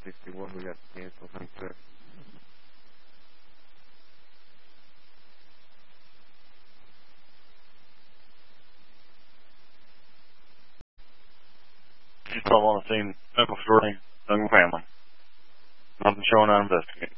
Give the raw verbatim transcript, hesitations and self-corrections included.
sixty-one, we got canceled. Thanks, sir. She's still on the scene. Medical shorting, young family. Nothing showing on investigate.